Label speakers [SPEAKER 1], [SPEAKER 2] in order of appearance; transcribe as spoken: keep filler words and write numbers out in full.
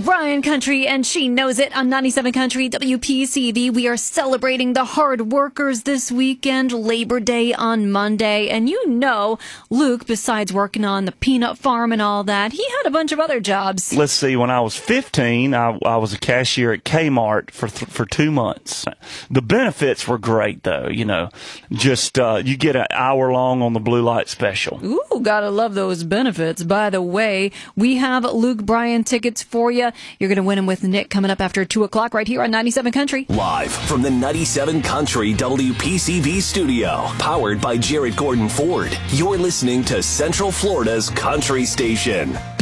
[SPEAKER 1] Bryan Country, and she knows it on ninety-seven Country W P C V. We are celebrating the hard workers this weekend, Labor Day on Monday. And you know, Luke, besides working on the peanut farm and all that, he had a bunch of other jobs.
[SPEAKER 2] Let's see, when I was fifteen, I, I was a cashier at Kmart for th- for two months. The benefits were great, though. You know, just uh, you get an hour long on the blue light special.
[SPEAKER 1] Ooh, gotta love those benefits. By the way, we have Luke Bryan tickets for you. You're going to win them with Nick coming up after two o'clock right here on ninety-seven Country.
[SPEAKER 3] Live from the ninety-seven Country W P C V studio, powered by Jarrett Gordon Ford. You're listening to Central Florida's Country Station.